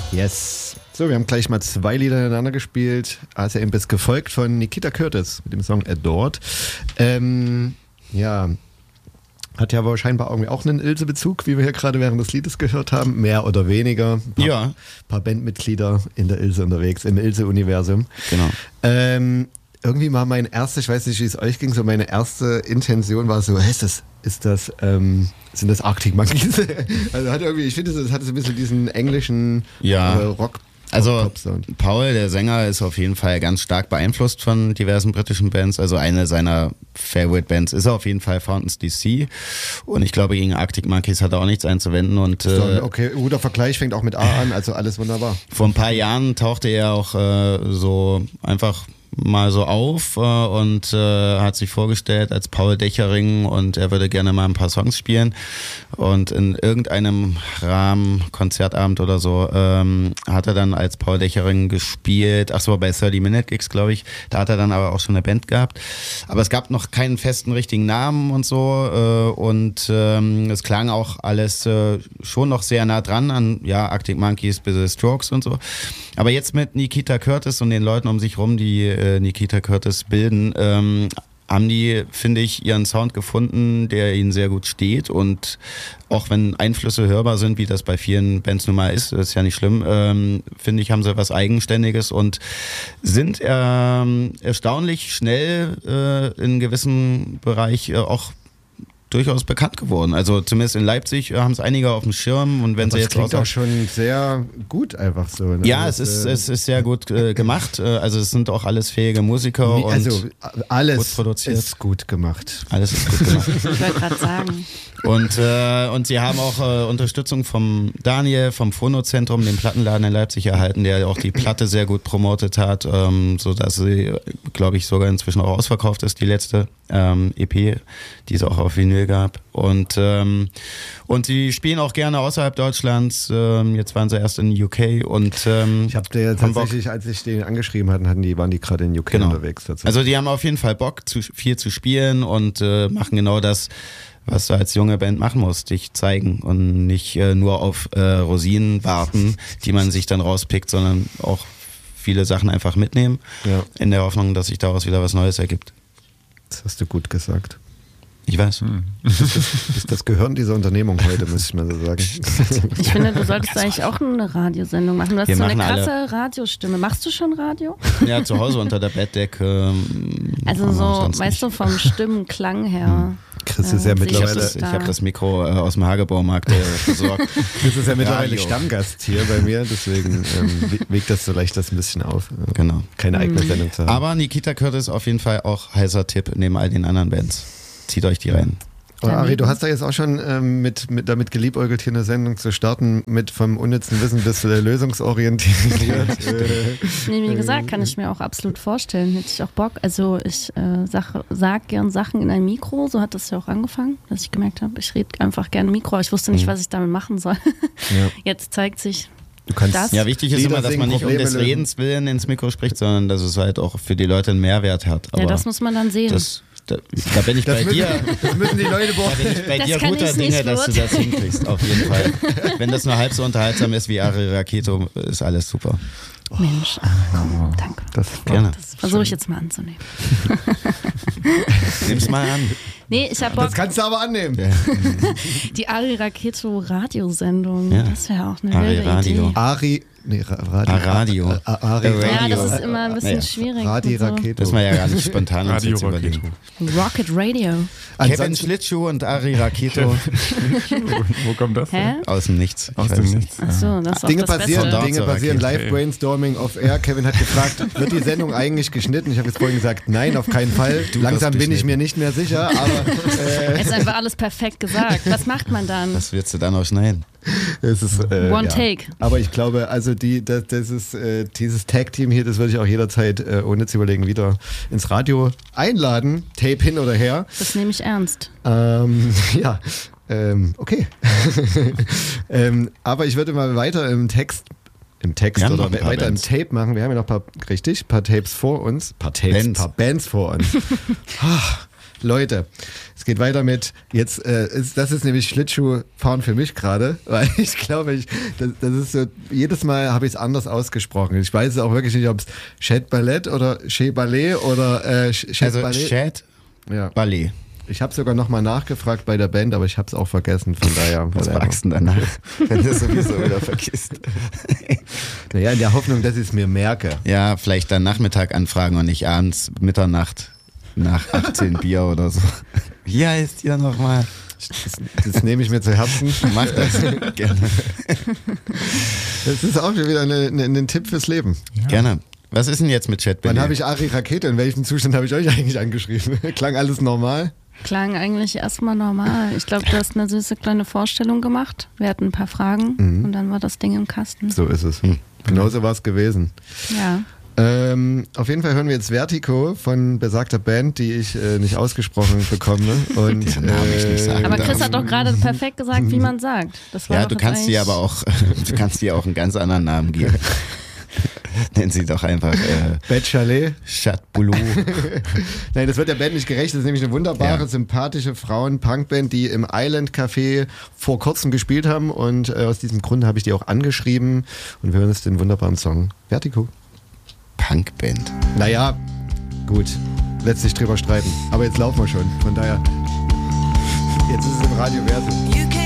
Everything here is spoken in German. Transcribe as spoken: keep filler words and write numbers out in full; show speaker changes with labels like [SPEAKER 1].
[SPEAKER 1] Yes. So, wir haben gleich mal zwei Lieder hintereinander gespielt. Also eben bis gefolgt von Nikita Curtis mit dem Song Adored. Ähm, ja, hat ja aber scheinbar irgendwie auch einen Ilse-Bezug, wie wir hier gerade während des Liedes gehört haben. Mehr oder weniger. Ein paar,
[SPEAKER 2] ja.
[SPEAKER 1] paar Bandmitglieder in der Ilse unterwegs, im Ilse-Universum.
[SPEAKER 2] Genau.
[SPEAKER 1] Ähm, irgendwie mal mein erster, ich weiß nicht, wie es euch ging, so meine erste Intention war so, hey, ist das, ist das, ähm, sind das Arctic Monkeys? Also hat irgendwie, ich finde, es hat so ein bisschen diesen englischen
[SPEAKER 2] ja.
[SPEAKER 1] äh, Rock.
[SPEAKER 2] Also Paul, der Sänger, ist auf jeden Fall ganz stark beeinflusst von diversen britischen Bands. Also eine seiner Favorite Bands ist auf jeden Fall Fountains D C. Und ich glaube, gegen Arctic Monkeys hat er auch nichts einzuwenden. Und,
[SPEAKER 1] äh, okay, guter Vergleich, fängt auch mit A an, also alles wunderbar.
[SPEAKER 2] Vor ein paar Jahren tauchte er auch äh, so einfach mal so auf äh, und äh, hat sich vorgestellt als Paul Dechering und er würde gerne mal ein paar Songs spielen und in irgendeinem Rahmen, Konzertabend oder so, ähm, hat er dann als Paul Dechering gespielt, ach so, bei thirty minute Gigs, glaube ich, da hat er dann aber auch schon eine Band gehabt, aber es gab noch keinen festen richtigen Namen und so äh, und ähm, es klang auch alles äh, schon noch sehr nah dran an, ja, Arctic Monkeys bis The Strokes und so, aber jetzt mit Nikita Curtis und den Leuten um sich rum, die äh, Nikita Curtis bilden, ähm, haben die, finde ich, ihren Sound gefunden, der ihnen sehr gut steht und auch wenn Einflüsse hörbar sind, wie das bei vielen Bands nun mal ist, ist ja nicht schlimm, ähm, finde ich, haben sie was Eigenständiges und sind ähm, erstaunlich schnell äh, in einem gewissen Bereich äh, auch durchaus bekannt geworden. Also zumindest in Leipzig haben es einige auf dem Schirm und wenn
[SPEAKER 1] aber
[SPEAKER 2] sie jetzt
[SPEAKER 1] klingt auch schon sehr gut einfach so. Ne?
[SPEAKER 2] Ja,
[SPEAKER 1] das,
[SPEAKER 2] es ist
[SPEAKER 1] äh,
[SPEAKER 2] es ist sehr gut äh, gemacht. Also es sind auch alles fähige Musiker und
[SPEAKER 1] also alles
[SPEAKER 2] gut produziert.
[SPEAKER 1] ist gut gemacht.
[SPEAKER 2] Alles ist gut gemacht.
[SPEAKER 3] Ich wollte gerade sagen.
[SPEAKER 2] Und äh, und sie haben auch äh, Unterstützung vom Daniel vom Phono-Zentrum, dem Plattenladen in Leipzig erhalten, der auch die Platte sehr gut promotet hat, ähm, so dass sie, glaube ich, sogar inzwischen auch ausverkauft ist, die letzte ähm, E P, die es auch auf Vinyl gab. Und ähm, und sie spielen auch gerne außerhalb Deutschlands. Ähm, jetzt waren sie erst in U K und ähm,
[SPEAKER 1] ich habe der tatsächlich, als ich den angeschrieben hatte, hatten die waren die gerade in U K
[SPEAKER 2] genau.
[SPEAKER 1] unterwegs. Tatsächlich.
[SPEAKER 2] Also die haben auf jeden Fall Bock, zu, viel zu spielen und äh, machen genau das, was du als junge Band machen musst, dich zeigen und nicht äh, nur auf äh, Rosinen warten, die man sich dann rauspickt, sondern auch viele Sachen einfach mitnehmen,
[SPEAKER 1] ja.
[SPEAKER 2] in der Hoffnung, dass sich daraus wieder was Neues ergibt.
[SPEAKER 1] Das hast du gut gesagt.
[SPEAKER 2] Ich weiß.
[SPEAKER 1] Hm. Das ist das, ist das Gehirn dieser Unternehmung heute, muss ich mal so sagen.
[SPEAKER 3] Ich finde, du solltest eigentlich auch eine Radiosendung machen. Du hast
[SPEAKER 2] Wir
[SPEAKER 3] so eine
[SPEAKER 2] machen
[SPEAKER 3] krasse
[SPEAKER 2] alle.
[SPEAKER 3] Radiostimme. Machst du schon Radio?
[SPEAKER 2] Ja, zu Hause unter der Bettdecke. Ähm,
[SPEAKER 3] also so, weißt du, vom Stimmenklang her.
[SPEAKER 1] Chris ist ja
[SPEAKER 3] äh,
[SPEAKER 1] mittlerweile...
[SPEAKER 2] Ich habe das Mikro äh, aus dem Hagebaumarkt äh, besorgt.
[SPEAKER 1] Chris ist ja mittlerweile
[SPEAKER 2] Radio.
[SPEAKER 1] Stammgast hier bei mir, deswegen ähm, wiegt das vielleicht das ein bisschen auf. Äh,
[SPEAKER 2] Genau.
[SPEAKER 1] Keine eigene Sendung zu haben.
[SPEAKER 2] Aber Nikita Curtis auf jeden Fall auch heißer Tipp neben all den anderen Bands. Zieht euch die rein.
[SPEAKER 1] Aber Ari, du hast da jetzt auch schon ähm, mit, mit, damit geliebäugelt, hier eine Sendung zu starten, mit vom unnützen Wissen bis äh, lösungsorientiert. äh,
[SPEAKER 3] Nee, wie gesagt, kann ich mir auch absolut vorstellen. Hätte ich auch Bock. Also ich äh, sag, sag gern Sachen in ein Mikro, so hat das ja auch angefangen, dass ich gemerkt habe, ich rede einfach gerne Mikro. Ich wusste nicht,
[SPEAKER 1] Mhm.
[SPEAKER 3] was ich damit machen soll.
[SPEAKER 1] Ja.
[SPEAKER 3] Jetzt zeigt sich,
[SPEAKER 1] Du kannst
[SPEAKER 3] das.
[SPEAKER 2] Ja, wichtig ist
[SPEAKER 1] Lieder
[SPEAKER 2] immer, dass
[SPEAKER 1] singen,
[SPEAKER 2] man nicht um
[SPEAKER 1] Probleme
[SPEAKER 2] des
[SPEAKER 1] lösen.
[SPEAKER 2] Redens willen ins Mikro spricht, sondern dass es halt auch für die Leute einen Mehrwert hat. Aber
[SPEAKER 3] Ja, das muss man dann sehen.
[SPEAKER 2] das, da, da bin ich
[SPEAKER 1] das
[SPEAKER 2] bei
[SPEAKER 1] müssen,
[SPEAKER 2] dir.
[SPEAKER 1] das müssen die Leute
[SPEAKER 2] Da bin ich bei
[SPEAKER 3] Das
[SPEAKER 2] dir
[SPEAKER 3] kann
[SPEAKER 2] guter
[SPEAKER 3] ich
[SPEAKER 2] Dinge,
[SPEAKER 3] nicht
[SPEAKER 2] dass du das hinkriegst, auf jeden Fall. Wenn das nur halb so unterhaltsam ist wie Ari Raketo, ist alles super.
[SPEAKER 3] Mensch, oh, danke.
[SPEAKER 1] Das
[SPEAKER 2] Gerne.
[SPEAKER 3] Das versuche ich jetzt mal anzunehmen.
[SPEAKER 2] Nimm's mal an.
[SPEAKER 3] Nee, ich habe Bock.
[SPEAKER 1] Das kannst du aber annehmen.
[SPEAKER 2] Ja.
[SPEAKER 3] Die Ari Raketo Radiosendung,
[SPEAKER 2] Ja.
[SPEAKER 3] das wäre auch eine
[SPEAKER 2] Ari
[SPEAKER 3] wilde
[SPEAKER 2] Radio.
[SPEAKER 3] Idee.
[SPEAKER 1] Ari, nee, Ra- Radio.
[SPEAKER 2] Ah, Radio.
[SPEAKER 1] A- A- Ari,
[SPEAKER 2] Radio.
[SPEAKER 3] Ja, das ist immer ein bisschen
[SPEAKER 2] Naja.
[SPEAKER 3] schwierig.
[SPEAKER 1] Radi
[SPEAKER 3] mit so.
[SPEAKER 1] Raketo.
[SPEAKER 2] Das war ja gar nicht spontan uns
[SPEAKER 4] Radio
[SPEAKER 2] jetzt überlegen.
[SPEAKER 4] Raketo.
[SPEAKER 3] Rocket Radio.
[SPEAKER 2] Kevin
[SPEAKER 1] Ansonsten,
[SPEAKER 2] Schlittschuh und Ari Raketo
[SPEAKER 4] Wo kommt das
[SPEAKER 3] Hä?
[SPEAKER 4] her?
[SPEAKER 2] aus dem Nichts. Ich
[SPEAKER 4] Aus
[SPEAKER 2] weiß
[SPEAKER 4] dem
[SPEAKER 2] nicht.
[SPEAKER 4] Nichts.
[SPEAKER 3] Achso, das ist auch
[SPEAKER 1] Dinge
[SPEAKER 3] das
[SPEAKER 1] passieren,
[SPEAKER 3] Beste.
[SPEAKER 2] Von
[SPEAKER 1] Dinge
[SPEAKER 2] dort zur
[SPEAKER 1] passieren,
[SPEAKER 4] Rakete.
[SPEAKER 1] Live-Brainstorming off air. Kevin hat gefragt, wird die Sendung eigentlich geschnitten? Ich habe jetzt vorhin gesagt, nein, auf keinen Fall. Langsam bin ich
[SPEAKER 2] geschnitten.
[SPEAKER 1] mir nicht mehr sicher, aber äh,
[SPEAKER 3] Jetzt einfach alles perfekt gesagt. Was macht man dann?
[SPEAKER 2] Was willst du dann auch schneiden?
[SPEAKER 1] es ist äh,
[SPEAKER 3] One
[SPEAKER 1] ja.
[SPEAKER 3] take.
[SPEAKER 1] Aber ich glaube, also die, das, das ist, äh, dieses Tag-Team hier, das würde ich auch jederzeit, äh, ohne zu überlegen, wieder ins Radio einladen. Tape hin oder her.
[SPEAKER 3] Das nehme ich ernst.
[SPEAKER 1] Ähm, ja, ähm, okay. ähm, aber ich würde mal weiter im Text, im Text
[SPEAKER 2] Wir haben
[SPEAKER 1] oder
[SPEAKER 2] noch ein paar
[SPEAKER 1] weiter
[SPEAKER 2] Bands.
[SPEAKER 1] im Tape machen. Wir haben ja noch ein paar, richtig, paar Tapes vor uns. Paar Tapes,
[SPEAKER 2] Bands.
[SPEAKER 1] paar Bands vor uns. Ah, Leute, es geht weiter mit, jetzt, äh, ist, das ist nämlich Schlittschuhfahren für mich gerade, weil ich glaube, ich, das, das ist so, jedes Mal habe ich es anders ausgesprochen. Ich weiß auch wirklich nicht, ob es Chat Ballett oder Chez Ballet oder äh, Chat
[SPEAKER 2] Also
[SPEAKER 1] Ballet.
[SPEAKER 2] Chat
[SPEAKER 1] Ja.
[SPEAKER 2] Ballet.
[SPEAKER 1] Ich habe sogar nochmal nachgefragt bei der Band, aber ich habe es auch vergessen, von daher.
[SPEAKER 2] Was fragst du denn danach, wenn du sowieso wieder vergisst?
[SPEAKER 1] Naja, in der Hoffnung, dass ich es mir merke.
[SPEAKER 2] Ja, vielleicht dann Nachmittag anfragen und nicht abends, Mitternacht, nach achtzehn Bier oder so. Wie heißt ihr nochmal?
[SPEAKER 1] Das, das nehme ich mir zu Herzen.
[SPEAKER 2] Mach das gerne.
[SPEAKER 1] Das ist auch schon wieder eine, eine, ein Tipp fürs Leben.
[SPEAKER 2] Gerne. Was ist denn jetzt mit Chat
[SPEAKER 1] Wann
[SPEAKER 2] Ballet?
[SPEAKER 1] habe ich Ari Rakete? In welchem Zustand habe ich euch eigentlich angeschrieben? Klang alles normal?
[SPEAKER 3] Klang eigentlich erstmal normal. Ich glaube, du hast eine süße kleine Vorstellung gemacht. Wir hatten ein paar Fragen
[SPEAKER 1] Mhm.
[SPEAKER 3] und dann war das Ding im Kasten.
[SPEAKER 1] So ist es. Hm. Genauso war es gewesen.
[SPEAKER 3] Ja.
[SPEAKER 1] Ähm, auf jeden Fall hören wir jetzt Vertigo von besagter Band, die ich äh, nicht ausgesprochen bekomme. Und,
[SPEAKER 2] Den Namen ich nicht sagen
[SPEAKER 1] äh,
[SPEAKER 3] Aber
[SPEAKER 2] darf.
[SPEAKER 3] Chris hat doch gerade perfekt gesagt, wie man sagt. Das war
[SPEAKER 2] Ja,
[SPEAKER 3] doch
[SPEAKER 2] du
[SPEAKER 3] jetzt
[SPEAKER 2] kannst dir
[SPEAKER 3] eigentlich-
[SPEAKER 2] aber auch, du kannst dir auch einen ganz anderen Namen geben. Nenn sie doch einfach äh,
[SPEAKER 1] Bad Chalet.
[SPEAKER 2] Chat Boulot.
[SPEAKER 1] Nein, das wird der Band nicht gerecht. Das ist nämlich eine wunderbare,
[SPEAKER 2] Ja.
[SPEAKER 1] sympathische Frauen-Punk-Band, die im Island Café vor kurzem gespielt haben. Und äh, aus diesem Grund habe ich die auch angeschrieben. Und wir hören jetzt den wunderbaren Song Vertigo.
[SPEAKER 2] Punkband.
[SPEAKER 1] Naja, gut. Lässt sich drüber streiten. Aber jetzt laufen wir schon. Von daher, jetzt ist es im Radio Vertigo.
[SPEAKER 5] You can